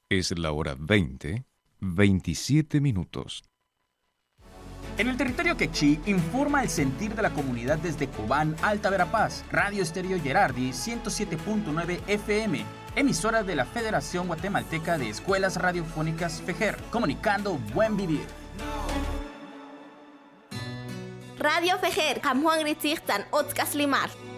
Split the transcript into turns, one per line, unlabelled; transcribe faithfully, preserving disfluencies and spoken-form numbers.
Es la hora veinte, veintisiete minutos.
En el territorio quechí informa el sentir de la comunidad desde Cobán, Alta Verapaz, Radio Estéreo Gerardi ciento siete punto nueve F M, emisora de la Federación Guatemalteca de Escuelas Radiofónicas FEGER, comunicando buen vivir.
Radio FEGER, Juan Gritzirtan, Otzkas Limar.